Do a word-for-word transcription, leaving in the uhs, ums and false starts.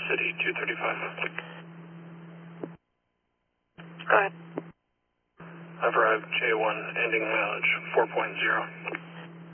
City two thirty-five. Go ahead. I've arrived J one, ending mileage four point zero.